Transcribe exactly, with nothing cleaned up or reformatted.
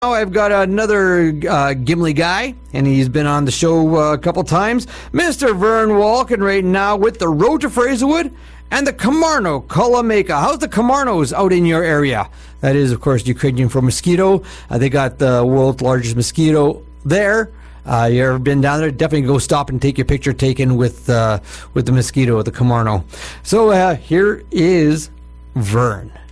Now I've got another uh, Gimli guy, and he's been on the show uh, a couple times. Mister Vern Walken right now with the Road to Fraserwood and the Camarno Kulameka. How's the Camarnos out in your area? That is, of course, Ukrainian for mosquito. Uh, they got the world's largest mosquito there. Uh, you ever been down there? Definitely go stop and take your picture taken with uh, with the mosquito at the Camarno. So uh, here is Vern.